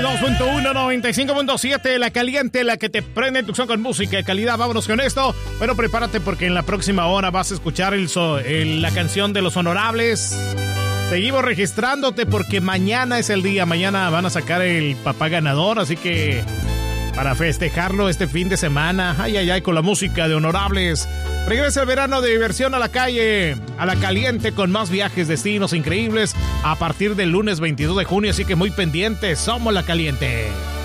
92.1, 95.7, La Caliente, la que te prende tu son con música de calidad. Vámonos con esto. Bueno, prepárate porque en la próxima hora vas a escuchar la canción de Los Honorables. Seguimos registrándote porque mañana es el día. Mañana van a sacar el papá ganador, así que para festejarlo este fin de semana, ay, con la música de Honorables. Regresa el verano de diversión a la calle, a La Caliente, con más viajes, destinos increíbles a partir del lunes 22 de junio, así que muy pendientes. Somos La Caliente.